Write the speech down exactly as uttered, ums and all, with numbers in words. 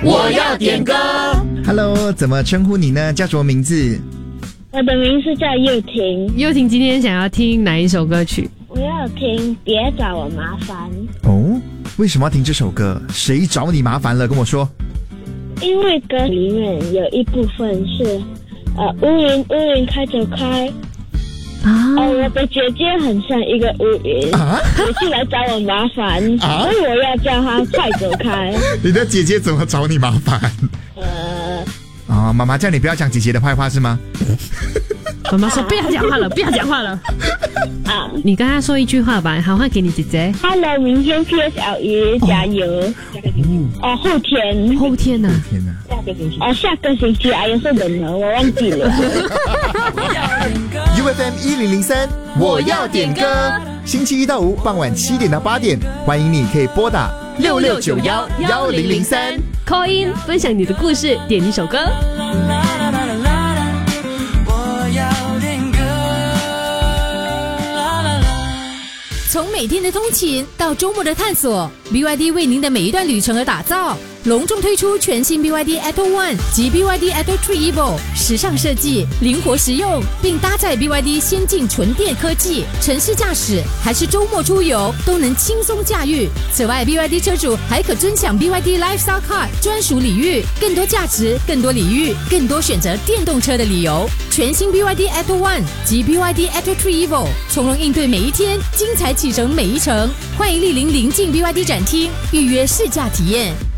我要点歌。 Hello， 怎么称呼你呢？叫什么名字？ 我的名字叫佑婷。 佑婷今天想要听哪一首歌曲？ 我要听别找我麻烦。 哦，为什么要听这首歌？谁找你麻烦了？跟我说。 因为歌里面有一部分是呃乌云乌云开走开啊、呃，我的姐姐很像一个乌云啊，每次来找我麻烦啊，所以我要叫她快走开。 你的姐姐怎么找你麻烦？ 呃啊、哦，妈妈叫你不要讲姐姐的坏话是吗？ 妈妈说不要讲话了，不要讲话了。啊，你跟她说一句话吧，好话给你姐姐。 Hello， 明天 P S L E 加油。哦，后天。 后天呐、啊？ 天呐！ 下个星期。哦，下个星期哎呀，是人了，我忘记了。 U F M 一零零三，我要点歌。星期一到五傍晚七点到八点，欢迎你可以拨打六六九幺幺零零三 call in 分享你的故事，点一首歌。 从每天的通勤到周末的探索 ，B Y D 为您的每一段旅程而打造。隆重推出全新 B Y D Atto One 及 B Y D Atto Three Evo， 时尚设计，灵活实用，并搭载 B Y D 先进纯电科技，城市驾驶还是周末出游都能轻松驾驭。此外 ，B Y D 车主还可尊享 B Y D Lifestyle Card 专属礼遇，更多价值，更多礼遇，更多选择电动车的理由。全新 B Y D Atto One 及 B Y D Atto Three Evo， 从容应对每一天，精彩启程每一程。欢迎莅临临近 B Y D 展厅，预约试驾体验。